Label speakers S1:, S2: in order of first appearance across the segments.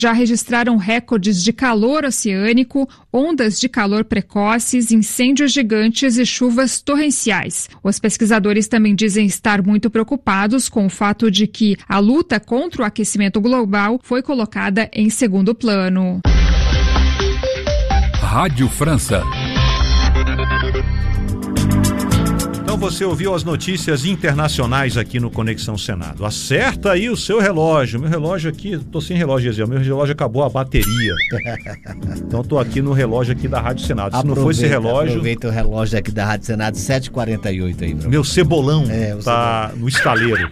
S1: já registraram recordes de calor oceânico, ondas de calor precoces, incêndios gigantes e chuvas torrenciais. Os pesquisadores também dizem estar muito preocupados com o fato de que a luta contra o aquecimento global foi colocada em segundo plano.
S2: Rádio França.
S3: Então você ouviu as notícias internacionais aqui no Conexão Senado. Acerta aí o seu relógio. Meu relógio aqui, tô sem relógio, meu relógio acabou a bateria. Então tô aqui no relógio aqui da Rádio Senado. Se não for esse relógio...
S4: Aproveita o relógio aqui da Rádio Senado, 7h48 aí,
S3: meu cebolão tá no estaleiro.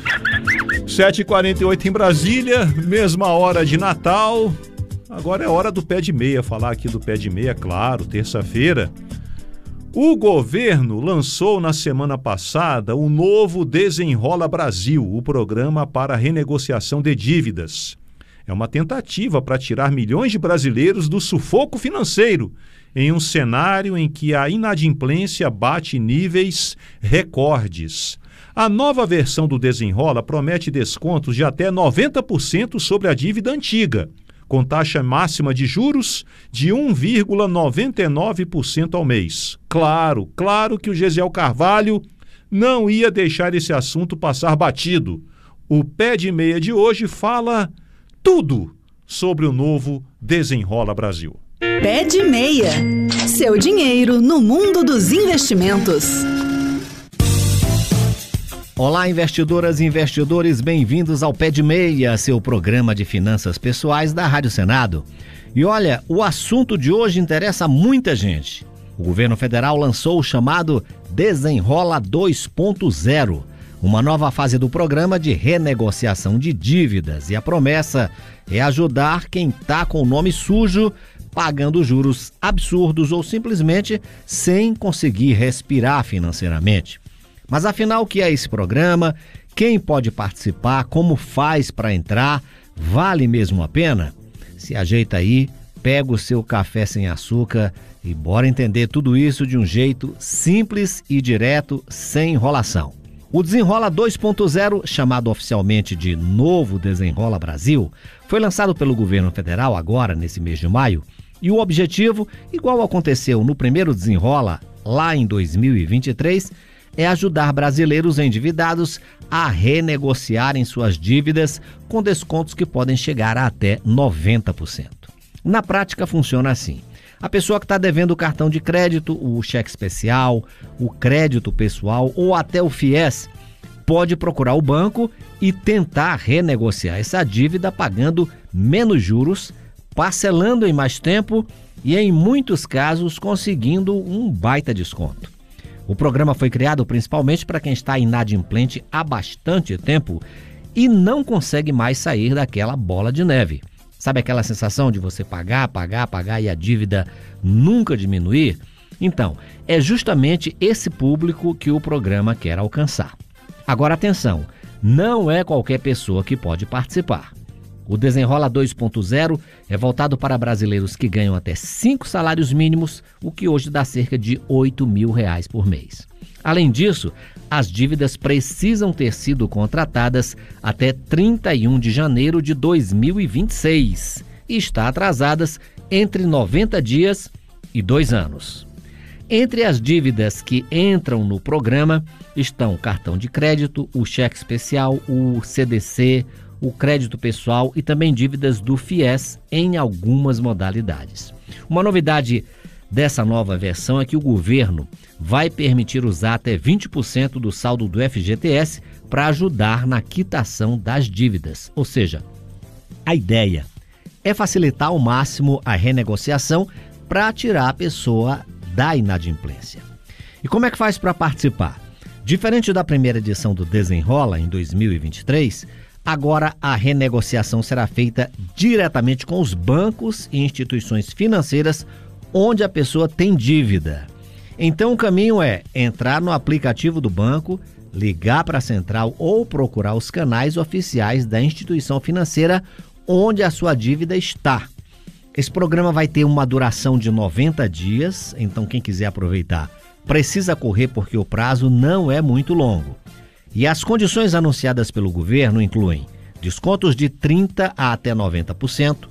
S3: 7h48 em Brasília, mesma hora de Natal. Agora é hora do pé de meia, falar aqui do pé de meia, claro, terça-feira. O governo lançou na semana passada o novo Desenrola Brasil, o programa para renegociação de dívidas. É uma tentativa para tirar milhões de brasileiros do sufoco financeiro, em um cenário em que a inadimplência bate níveis recordes. A nova versão do Desenrola promete descontos de até 90% sobre a dívida antiga, com taxa máxima de juros de 1,99% ao mês. Claro que o Gesiel Carvalho não ia deixar esse assunto passar batido. O Pé de Meia de hoje fala tudo sobre o novo Desenrola Brasil.
S5: Pé de Meia. Seu dinheiro no mundo dos investimentos.
S4: Olá, investidoras e investidores, bem-vindos ao Pé de Meia, seu programa de finanças pessoais da Rádio Senado. E olha, o assunto de hoje interessa a muita gente. O governo federal lançou o chamado Desenrola 2.0, uma nova fase do programa de renegociação de dívidas. E a promessa é ajudar quem está com o nome sujo, pagando juros absurdos ou simplesmente sem conseguir respirar financeiramente. Mas afinal, o que é esse programa? Quem pode participar? Como faz para entrar? Vale mesmo a pena? Se ajeita aí, pega o seu café sem açúcar e bora entender tudo isso de um jeito simples e direto, sem enrolação. O Desenrola 2.0, chamado oficialmente de Novo Desenrola Brasil, foi lançado pelo governo federal agora, nesse mês de maio, e o objetivo, igual aconteceu no primeiro Desenrola, lá em 2023, é ajudar brasileiros endividados a renegociarem suas dívidas com descontos que podem chegar a até 90%. Na prática funciona assim. A pessoa que está devendo o cartão de crédito, o cheque especial, o crédito pessoal ou até o FIES, pode procurar o banco e tentar renegociar essa dívida pagando menos juros, parcelando em mais tempo e, em muitos casos, conseguindo um baita desconto. O programa foi criado principalmente para quem está inadimplente há bastante tempo e não consegue mais sair daquela bola de neve. Sabe aquela sensação de você pagar e a dívida nunca diminuir? Então, é justamente esse público que o programa quer alcançar. Agora atenção, não é qualquer pessoa que pode participar. O Desenrola 2.0 é voltado para brasileiros que ganham até 5 salários mínimos, o que hoje dá cerca de R$8 mil por mês. Além disso, as dívidas precisam ter sido contratadas até 31 de janeiro de 2026 e estar atrasadas entre 90 dias e 2 anos. Entre as dívidas que entram no programa estão o cartão de crédito, o cheque especial, o CDC, o crédito pessoal e também dívidas do FIES em algumas modalidades. Uma novidade dessa nova versão é que o governo vai permitir usar até 20% do saldo do FGTS para ajudar na quitação das dívidas. Ou seja, a ideia é facilitar ao máximo a renegociação para tirar a pessoa da inadimplência. E como é que faz para participar? Diferente da primeira edição do Desenrola, em 2023, agora a renegociação será feita diretamente com os bancos e instituições financeiras onde a pessoa tem dívida. Então o caminho é entrar no aplicativo do banco, ligar para a central ou procurar os canais oficiais da instituição financeira onde a sua dívida está. Esse programa vai ter uma duração de 90 dias, então quem quiser aproveitar precisa correr porque o prazo não é muito longo. E as condições anunciadas pelo governo incluem Descontos de 30% a até 90%,